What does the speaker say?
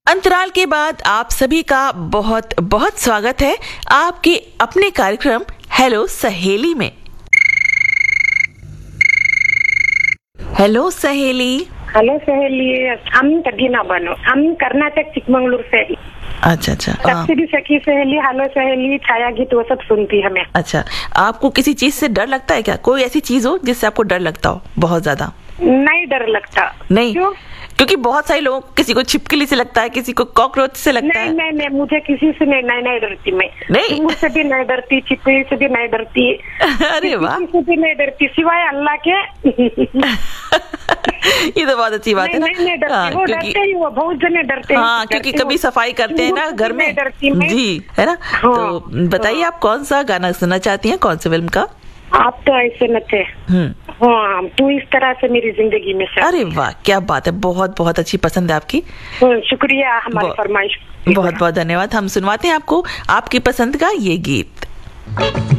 अंतराल के बाद आप सभी का बहुत बहुत स्वागत है आपके अपने कार्यक्रम हेलो सहेली में। हेलो सहेली। हेलो सहेली, हम तदीना बनो, हम कर्नाटक चिकमंगलुरु से। अच्छा। सबसे भी सखी सहेली, हेलो सहेली, छाया गीत वो सब सुनती हमें। अच्छा, आपको किसी चीज से डर लगता है क्या? कोई ऐसी चीज हो जिससे आपको डर लगता हो बहुत ज्यादा? नहीं डर लगता। नहीं? क्यों? क्योंकि बहुत सारे लोग, किसी को छिपकली से लगता है, किसी को कॉकरोच से लगता है। नहीं, मुझे किसी से नहीं डरती मैं। नहीं? मुझसे भी नहीं डरती, छिपकली से भी नहीं डरती। अरे वाह, किसी से भी नहीं डरती सिवाय अल्लाह के। ये तो बहुत अच्छी बात है ना। नहीं डरती, वो डरते ही, वो बहुत जने डरते हैं। हाँ, क्योंकि कभी सफाई करते हैं ना घर में। डरती मैं जी, है ना। तो बताइए, आप कौन सा गाना सुनना चाहती हैं, कौन सी फिल्म का? आप तो ऐसे न थे। हाँ, तू इस तरह से मेरी जिंदगी में से। अरे वाह, क्या बात है, बहुत बहुत अच्छी पसंद है आपकी। शुक्रिया हमारी फरमाइश। बहुत बहुत धन्यवाद। हम सुनवाते हैं आपको आपकी पसंद का ये गीत।